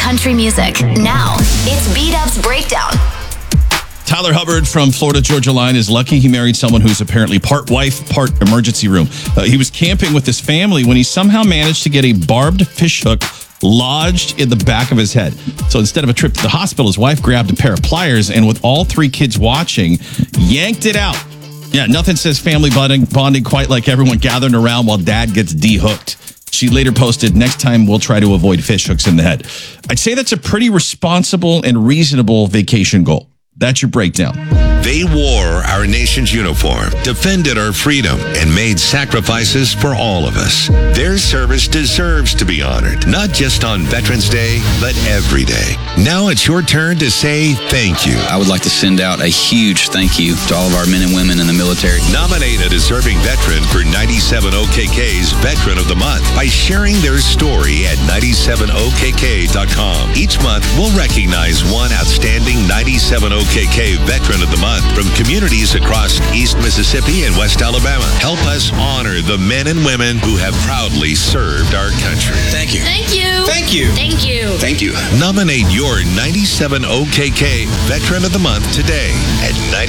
country music. Now, it's B-Dub's Breakdown. Tyler Hubbard from Florida Georgia Line is lucky he married someone who's apparently part wife, part emergency room. He was camping with his family when he somehow managed to get a barbed fish hook lodged in the back of his head. So instead of a trip to the hospital, his wife grabbed a pair of pliers and with all three kids watching, yanked it out. Yeah, nothing says family bonding quite like everyone gathering around while dad gets de-hooked. She later posted, "Next time we'll try to avoid fish hooks in the head." I'd say that's a pretty responsible and reasonable vacation goal. That's your breakdown. They wore our nation's uniform, defended our freedom, and made sacrifices for all of us. Their service deserves to be honored, not just on Veterans Day, but every day. Now it's your turn to say thank you. I would like to send out a huge thank you to all of our men and women in the military. Nominate a deserving veteran for 97OKK's Veteran of the Month by sharing their story at 97OKK.com. Each month, we'll recognize one outstanding 97OKK Veteran of the Month from communities across East Mississippi and West Alabama. Help us honor the men and women who have proudly served our country. Thank you. Thank you. Thank you. Thank you. Thank you. Nominate your 97OKK Veteran of the Month today at